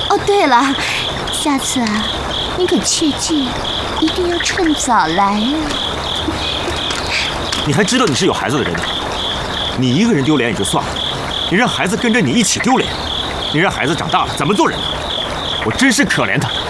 哦，对了，下次啊，你可切记一定要趁早来啊。 你还知道你是有孩子的人呢？你一个人丢脸也就算了，你让孩子跟着你一起丢脸，你让孩子长大了怎么做人呢？我真是可怜他。